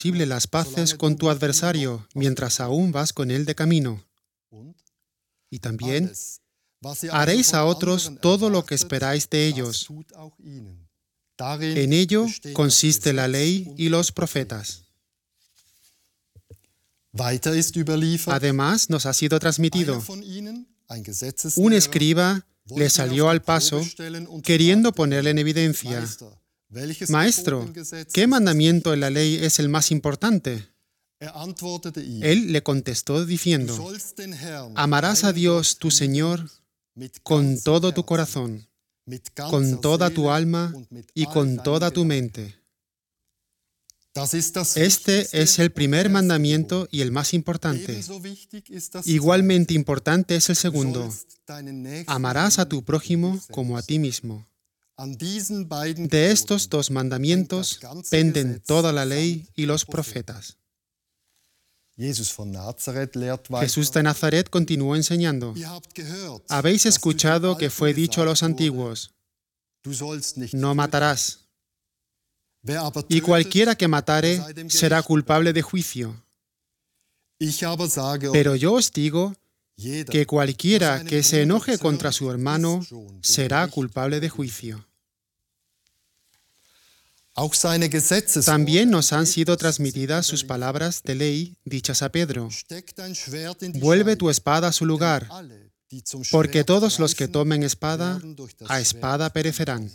posible las paces con tu adversario mientras aún vas con él de camino. Y también haréis a otros todo lo que esperáis de ellos. En ello consiste la ley y los profetas. Además, nos ha sido transmitido: un escriba le salió al paso queriendo ponerle en evidencia: Maestro, ¿qué mandamiento en la ley es el más importante? Él le contestó diciendo: amarás a Dios tu Señor con todo tu corazón, con toda tu alma y con toda tu mente. Este es el primer mandamiento y el más importante. Igualmente importante es el segundo: amarás a tu prójimo como a ti mismo. De estos dos mandamientos penden toda la ley y los profetas. Jesús de Nazaret continuó enseñando: habéis escuchado que fue dicho a los antiguos: no matarás. Y cualquiera que matare será culpable de juicio. Pero yo os digo que cualquiera que se enoje contra su hermano será culpable de juicio. También nos han sido transmitidas sus palabras de ley dichas a Pedro: vuelve tu espada a su lugar, porque todos los que tomen espada, a espada perecerán.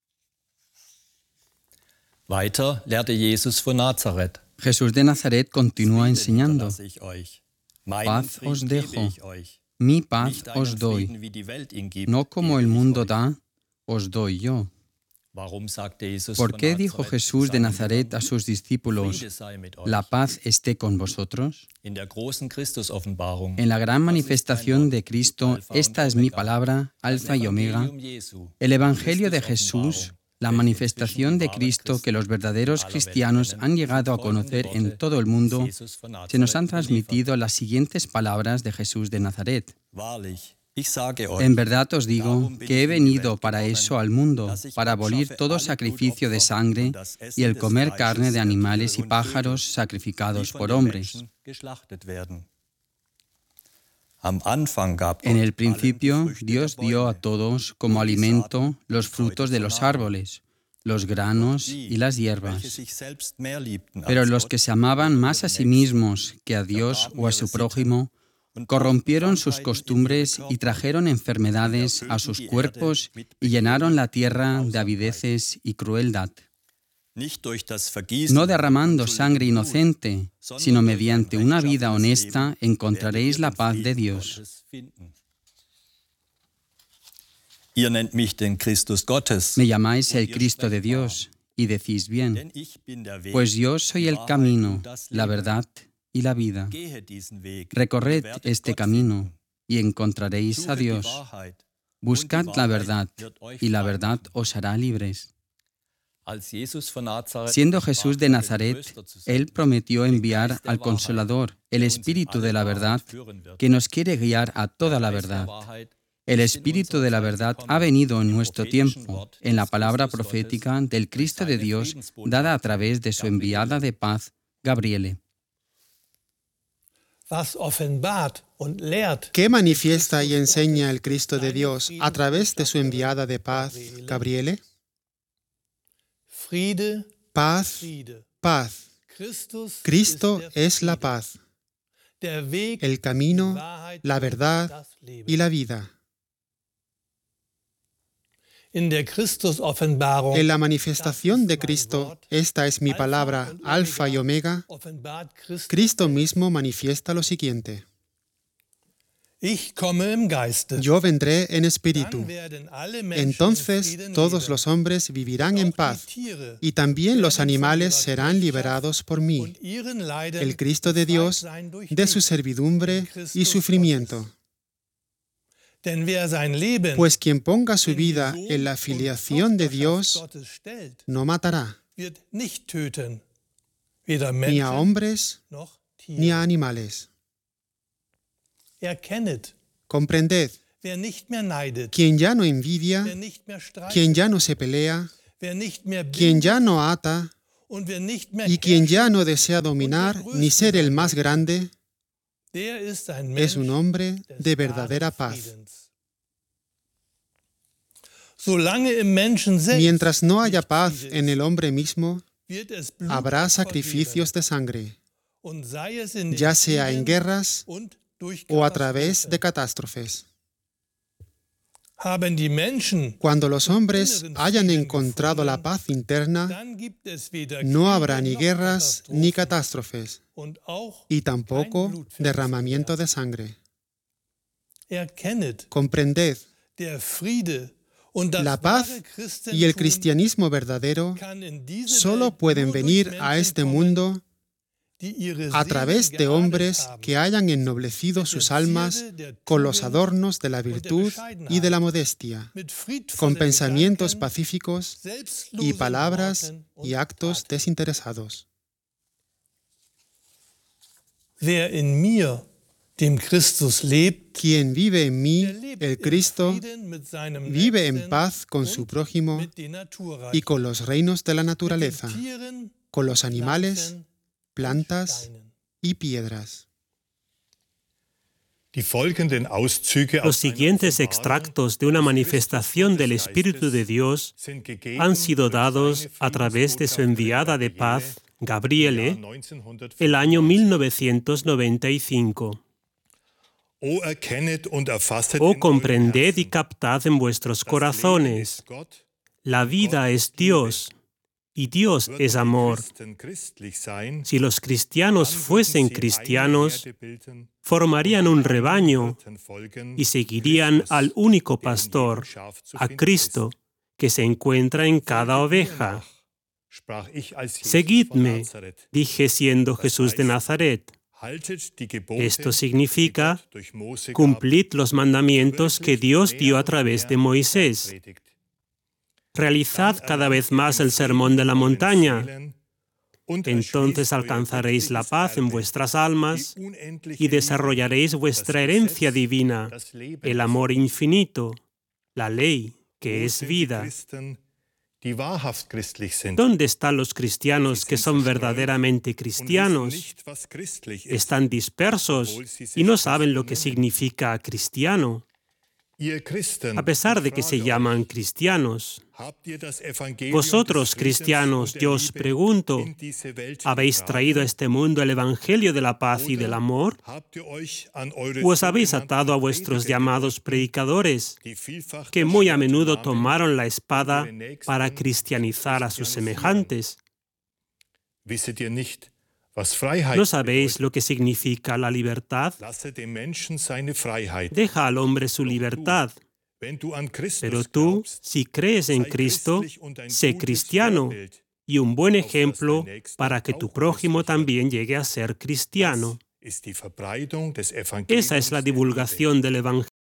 Weiter lehrte Jesus von Nazareth. Jesús de Nazaret continúa Frieden enseñando: hinterlasse ich euch. Meinen paz os Frieden dejo, gebe ich euch. mi paz Nicht einen os doy, Frieden, wie die Welt ihn gibt, no como gebe el ich mundo euch. da, os doy yo. Warum sagte Jesus ¿Por von qué dijo Nazareth Jesús de seinen Nazaret Jüngern, a sus discípulos: Friede sei mit euch? la paz esté con vosotros? In der großen Christusoffenbarung, En la gran das ist manifestación mein de Wort, Cristo, Alpha und esta es mi Omega, palabra, das Alfa y Omega, Evangelium Jesu, el Evangelio de Christusoffenbarung, Jesús, la welche manifestación inzwischen de die wahren Cristo que los Christen verdaderos in aller Welt cristianos kennen, han sind llegado a folgende conocer en Worte todo el des mundo. Jesus von Se nos han Nazareth überliefert. transmitido las siguientes palabras de Jesús de Nazaret: Wahrlich, ich sage euch, en verdad os digo darum bin que he ich in die venido Welt para gekommen, eso al mundo, dass ich para abolir abschaffe todo alle sacrificio de Blutopfer sangre und das y Essen el des comer carne Fleisches de der animales y Tiere und pájaros Vögel, die sacrificados von por den hombres. Menschen geschlachtet werden. Am Anfang gab En Gott el allen die principio, Früchte Dios der dio a Bäume todos como und die alimento Saaten los und frutos Kräuter de zur los Nahrung. árboles, los Doch granos y die, las welche hierbas. sich selbst mehr liebten Pero als los Gott que se amaban oder más a ihre sí Nächsten, mismos que a Dios vergaben o a ihre su Sitten prójimo, und brachten corrompieron sus Krankheiten in ihre costumbres y Körper trajeron und enfermedades a erfüllten sus die Erde cuerpos mit y llenaron la Begehren und tierra de Grausamkeit. avideces y crueldad, Nicht durch das no Vergießen derramando von sangre unschuldigem Blut, inocente, sondern sino durch ein mediante una vida rechtschaffenes honesta Leben werdet encontraréis ihr la den paz de Frieden Dios. Gottes finden. Ihr nennt mich den Christus Gottes, Me llamáis und el ihr Cristo de sprecht wahr, Dios, y decís bien, denn ich bin der Weg, pues yo soy die el Wahrheit camino, und das la Leben. verdad y la vida. Gehet diesen Weg, und ihr Recorred werdet este Gott camino finden. y encontraréis a Suchet die Dios. Wahrheit, und die Buscad la Wahrheit verdad, wird euch y la frei verdad machen. os hará libres. Als Jesus von Nazareth Siendo versprach Jesús de hatte, den Nazaret, Tröster zu Él senden, prometió den enviar Geist der al Wahrheit, Consolador, el der uns in Espíritu alle de la Wahrheit verdad, führen wird. que nos quiere guiar a toda Der la Geist der verdad. Wahrheit El ist in Espíritu unserer de la Zeit verdad gekommen, ha venido en im nuestro prophetischen tiempo, Wort en la des palabra Christus Gottes profética del durch Cristo de seine Dios, Friedensbotschaft, dada a través de su enviada de paz, Gabriele. Was offenbart und lehrt ¿Qué manifiesta y enseña el Cristo de Dios a través de su enviada de paz, Gabriele? Friede, Paz, Friede. paz. Christus Cristo ist der es la Friede, paz, der Weg, el camino, die Wahrheit la und verdad das Leben. y la vida. In der Christusoffenbarung, En la manifestación de Cristo, esta es mi palabra, Alfa y Omega, offenbart Christus Cristo mismo manifiesta lo siguiente: Ich komme im Geiste. yo vendré en espíritu. Dann werden alle Menschen in Entonces Frieden todos leben. los hombres vivirán en Auch die paz, Tiere y también los werden von animales ihrer serán Knechtschaft liberados por mí. und ihren Leiden El Cristo de befreit Dios sein durch de mich. su servidumbre y sufrimiento. Denn wer sein Leben Pues quien ponga su in die vida Sohn- en la und filiación de Tochterschaft Dios Gottes stellt, no matará, wird nicht töten, weder ni a Menschen hombres noch ni a Tiere. animales. Erkennet, Comprended, wer nicht mehr neidet, quien ya no envidia, wer nicht mehr streitet, quien ya no se pelea, wer nicht mehr quien bindet ya no ata, Y quien ya no desea dominar ni ser el más grande, es un hombre de verdadera paz. Mientras no haya paz en el hombre mismo, habrá sacrificios de sangre, ya sea en guerras o a través de catástrofes. Cuando los hombres hayan encontrado la paz interna, no habrá ni guerras ni catástrofes, y tampoco derramamiento de sangre. Comprended, la paz y el cristianismo verdadero solo pueden venir a este mundo a través de hombres que hayan ennoblecido sus almas con los adornos de la virtud y de la modestia, con pensamientos pacíficos y palabras y actos desinteresados. Quien vive en mí, el Cristo, vive en paz con su prójimo y con los reinos de la naturaleza, con los animales, plantas y piedras. Los siguientes extractos de una manifestación del Espíritu de Dios han sido dados a través de su enviada de paz, Gabriele, el año 1995. Oh, comprended y captad en vuestros corazones. La vida es Dios. Y Dios es amor. Si los cristianos fuesen cristianos, formarían un rebaño y seguirían al único pastor, a Cristo, que se encuentra en cada oveja. Seguidme, dije siendo Jesús de Nazaret. Esto significa, cumplid los mandamientos que Dios dio a través de Moisés. Realizad cada vez más el sermón de la montaña. Entonces alcanzaréis la paz en vuestras almas y desarrollaréis vuestra herencia divina, el amor infinito, la ley, que es vida. ¿Dónde están los cristianos que son verdaderamente cristianos? Están dispersos y no saben lo que significa cristiano. A pesar de que se llaman cristianos. Vosotros, cristianos, yo os pregunto, ¿habéis traído a este mundo el Evangelio de la paz y del amor? ¿O os habéis atado a vuestros llamados predicadores, que muy a menudo tomaron la espada para cristianizar a sus semejantes? ¿No sabéis lo que significa la libertad? Deja al hombre su libertad. Pero tú, si crees en Cristo, sé cristiano y un buen ejemplo para que tu prójimo también llegue a ser cristiano. Esa es la divulgación del Evangelio.